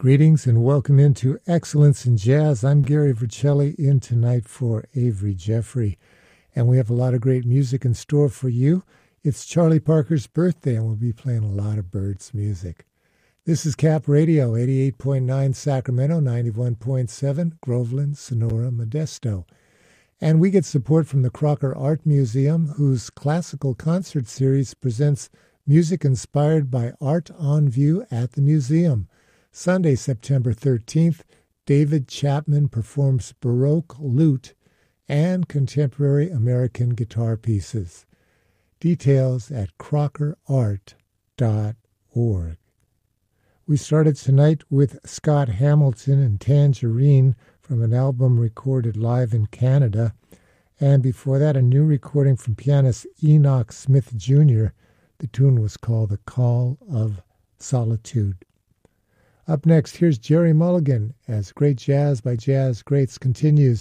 Greetings and welcome into Excellence in Jazz. I'm Gary Vercelli in tonight for Avery Jeffrey, and we have a lot of great music in store for you. It's Charlie Parker's birthday, and we'll be playing a lot of Byrds music. This is Cap Radio, 88.9 Sacramento, 91.7 Groveland, Sonora, Modesto. And we get support from the Crocker Art Museum, whose classical concert series presents music inspired by art on view at the museum. Sunday, September 13th, David Chapman performs Baroque lute and contemporary American guitar pieces. Details at crockerart.org. We started tonight with Scott Hamilton and Tangerine from an album recorded live in Canada, and before that a new recording from pianist Enoch Smith Jr. The tune was called The Call of Solitude. Up next, here's Jerry Mulligan as Great Jazz by Jazz Greats continues